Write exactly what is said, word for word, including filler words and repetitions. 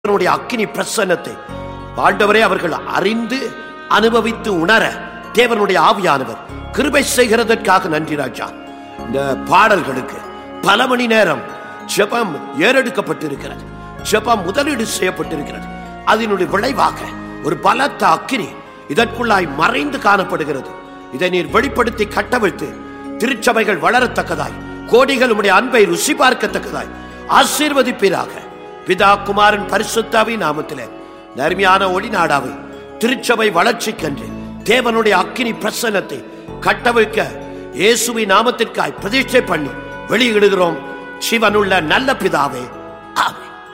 அக்கினி பிரசன்னத்தை ஆண்டவரே அவர்கள் அறிந்து அனுபவித்து உணர தேவனுடைய ஆவியானவர் கிருபை செய்கிறதற்காக நன்றி ராஜா. இந்த பாடல்களுக்கு பல மணி நேரம் ஜெபம் ஏறெடுக்கப்பட்டிருக்கிறது, ஜெபம் முதலீடு செய்யப்பட்டிருக்கிறது. அதனுடைய விளைவாக ஒரு பலத்த அக்கினி இதற்குள்ளாய் மறைந்து காணப்படுகிறது. இதை நீர் வெளிப்படுத்தி கட்டவிழ்த்து திருச்சபைகள் வளரத்தக்கதாய், கோடிகள் உம்முடைய அன்பை ருசி பார்க்கத்தக்கதாய் ஆசீர்வதிப்பீராக. பிதா குமாரன் பரிசுத்தாவி நாமத்திலே நர்மையான ஒளி நாடாவை திருச்சபை வளர்ச்சிக்கென்று தேவனுடைய அக்கினி பிரசன்னத்தை கட்டவிழ்க்க இயேசுவின் நாமத்திற்காய் பிரதிஷ்டை பண்ணி வெளியிடுகிறோம். சிவனுள்ள நல்ல பிதாவே, ஆமென்.